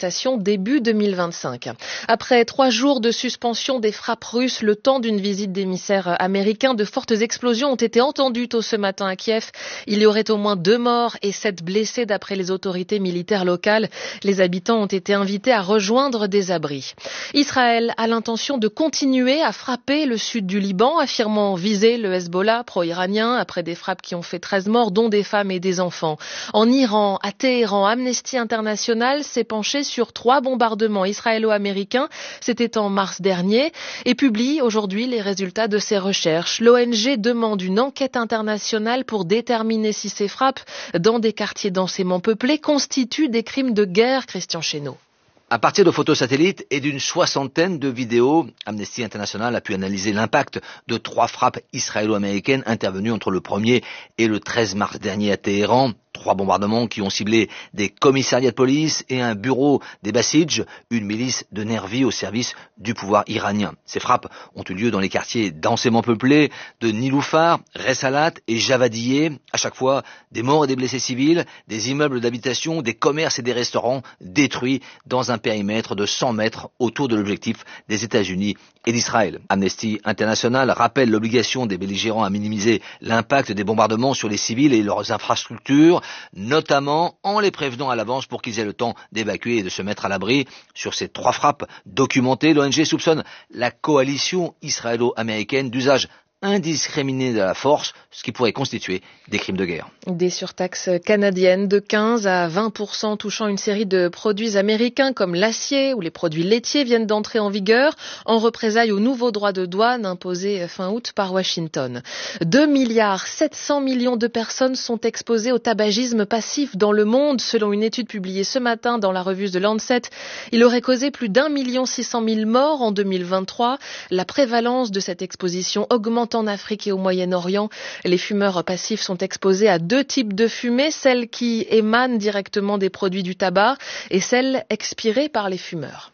arrestation début 2025. Après 3 jours de suspension des frappes russes, le temps d'une visite d'émissaires américains, de fortes explosions ont été entendues tôt ce matin à Kiev. Il y aurait au moins 2 morts et 7 blessés d'après les autorités militaires locales. Les habitants ont été invités à rejoindre des abris. Israël a l'intention de continuer à frapper le sud du Liban, affirmant viser le Hezbollah pro-iranien après des frappes qui ont fait 13 morts, dont des femmes et des enfants. En Iran, à Téhéran, Amnesty International s'est penché sur 3 bombardements israélo-américains. C'était en mars dernier et publie aujourd'hui les résultats de ses recherches. L'ONG demande une enquête internationale pour déterminer si ces frappes dans des quartiers densément peuplés constituent des crimes de guerre. Christian Chesneau. À partir de photos satellites et d'une 60aine de vidéos, Amnesty International a pu analyser l'impact de 3 frappes israélo-américaines intervenues entre le 1er et le 13 mars dernier à Téhéran. 3 bombardements qui ont ciblé des commissariats de police et un bureau des Basij, une milice de nervis au service du pouvoir iranien. Ces frappes ont eu lieu dans les quartiers densément peuplés de Niloufar, Ressalat et Javadieh. À chaque fois, des morts et des blessés civils, des immeubles d'habitation, des commerces et des restaurants détruits dans un périmètre de 100 mètres autour de l'objectif des États-Unis et d'Israël. Amnesty International rappelle l'obligation des belligérants à minimiser l'impact des bombardements sur les civils et leurs infrastructures, notamment en les prévenant à l'avance pour qu'ils aient le temps d'évacuer et de se mettre à l'abri. Sur ces 3 frappes documentées, l'ONG soupçonne la coalition israélo-américaine d'usage indiscriminé de la force, ce qui pourrait constituer des crimes de guerre. Des surtaxes canadiennes de 15 à 20% touchant une série de produits américains comme l'acier ou les produits laitiers viennent d'entrer en vigueur en représailles aux nouveaux droits de douane imposés fin août par Washington. 2,7 milliards de personnes sont exposées au tabagisme passif dans le monde, selon une étude publiée ce matin dans la revue The Lancet. Il aurait causé plus d'1,6 million morts en 2023. La prévalence de cette exposition augmente en Afrique et au Moyen-Orient. Les fumeurs passifs sont exposés à 2 types de fumée, celles qui émanent directement des produits du tabac et celles expirées par les fumeurs.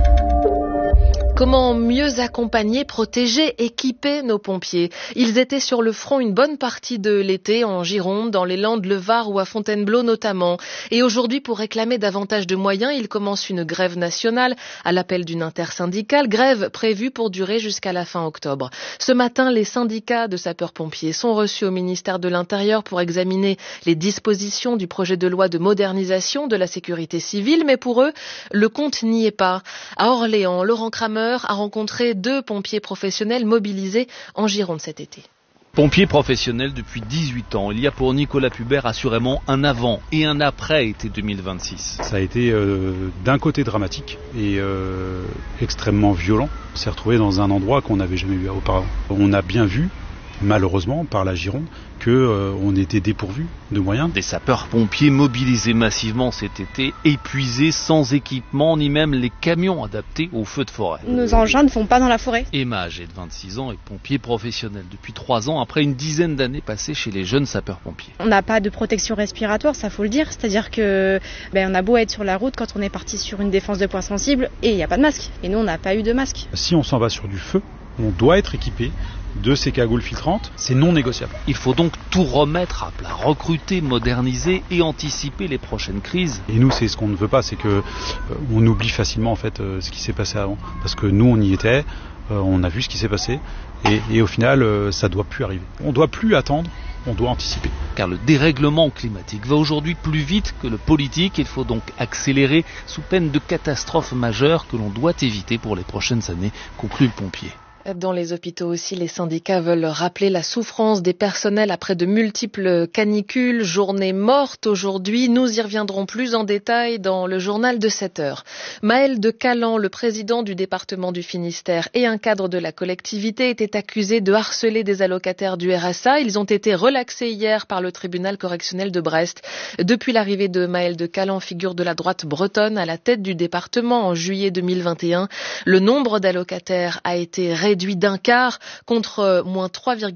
Comment mieux accompagner, protéger, équiper nos pompiers? Ils étaient sur le front une bonne partie de l'été en Gironde, dans les Landes, le Var ou à Fontainebleau notamment. Et aujourd'hui, pour réclamer davantage de moyens, ils commencent une grève nationale à l'appel d'une intersyndicale, grève prévue pour durer jusqu'à la fin octobre. Ce matin, les syndicats de sapeurs-pompiers sont reçus au ministère de l'Intérieur pour examiner les dispositions du projet de loi de modernisation de la sécurité civile, mais pour eux, le compte n'y est pas. À Orléans, Laurent Kramer a rencontré 2 pompiers professionnels mobilisés en Gironde cet été. Pompier professionnel depuis 18 ans, il y a pour Nicolas Pubert assurément un avant et un après été 2026. Ça a été d'un côté dramatique et extrêmement violent. On s'est retrouvé dans un endroit qu'on n'avait jamais vu auparavant. On a bien vu, malheureusement, par la Gironde, qu'on était dépourvu de moyens. Des sapeurs-pompiers mobilisés massivement cet été, épuisés, sans équipement, ni même les camions adaptés aux feux de forêt. Nos engins ne vont pas dans la forêt. Emma, âgée de 26 ans, est pompier professionnel depuis 3 ans, après une dizaine d'années passées chez les jeunes sapeurs-pompiers. On n'a pas de protection respiratoire, ça faut le dire. C'est-à-dire que on a beau être sur la route, quand on est parti sur une défense de points sensibles, et il n'y a pas de masque. Et nous, on n'a pas eu de masque. Si on s'en va sur du feu, on doit être équipé de ces cagoules filtrantes, c'est non négociable. Il faut donc tout remettre à plat, recruter, moderniser et anticiper les prochaines crises. Et nous, c'est ce qu'on ne veut pas, c'est que on oublie facilement en fait ce qui s'est passé avant, parce que nous on y était, on a vu ce qui s'est passé, et au final ça doit plus arriver. On doit plus attendre, on doit anticiper. Car le dérèglement climatique va aujourd'hui plus vite que le politique, il faut donc accélérer sous peine de catastrophes majeures que l'on doit éviter pour les prochaines années, conclut le pompier. Dans les hôpitaux aussi, les syndicats veulent rappeler la souffrance des personnels après de multiples canicules, journées mortes aujourd'hui. Nous y reviendrons plus en détail dans le journal de 7 heures. Maël de Calan, le président du département du Finistère et un cadre de la collectivité, étaient accusés de harceler des allocataires du RSA. Ils ont été relaxés hier par le tribunal correctionnel de Brest. Depuis l'arrivée de Maël de Calan, figure de la droite bretonne à la tête du département en juillet 2021, le nombre d'allocataires a été réduit d'un quart contre moins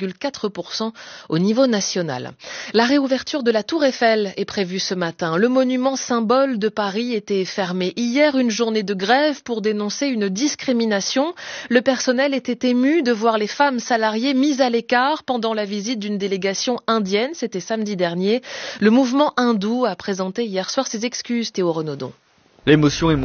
3,4% au niveau national. La réouverture de la Tour Eiffel est prévue ce matin. Le monument symbole de Paris était fermé hier, une journée de grève pour dénoncer une discrimination. Le personnel était ému de voir les femmes salariées mises à l'écart pendant la visite d'une délégation indienne. C'était samedi dernier. Le mouvement hindou a présenté hier soir ses excuses, Théo Renaudon. L'émotion est